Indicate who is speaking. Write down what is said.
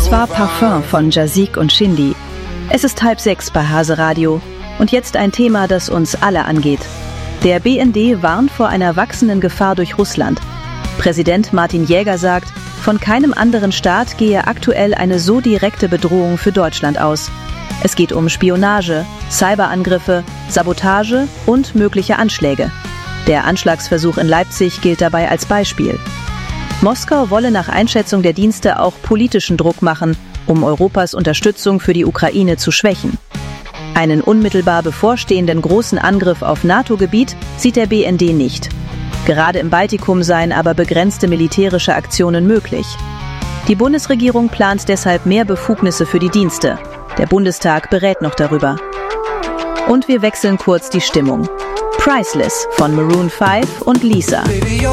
Speaker 1: Das war Parfum von Jazik und Shindy. Es ist 5:30 bei Hase Radio und jetzt ein Thema, das uns alle angeht. Der BND warnt vor einer wachsenden Gefahr durch Russland. Präsident Martin Jäger sagt, von keinem anderen Staat gehe aktuell eine so direkte Bedrohung für Deutschland aus. Es geht um Spionage, Cyberangriffe, Sabotage und mögliche Anschläge. Der Anschlagsversuch in Leipzig gilt dabei als Beispiel. Moskau wolle nach Einschätzung der Dienste auch politischen Druck machen, um Europas Unterstützung für die Ukraine zu schwächen. Einen unmittelbar bevorstehenden großen Angriff auf NATO-Gebiet sieht der BND nicht. Gerade im Baltikum seien aber begrenzte militärische Aktionen möglich. Die Bundesregierung plant deshalb mehr Befugnisse für die Dienste. Der Bundestag berät noch darüber. Und wir wechseln kurz die Stimmung. Priceless von Maroon 5 und Lisa.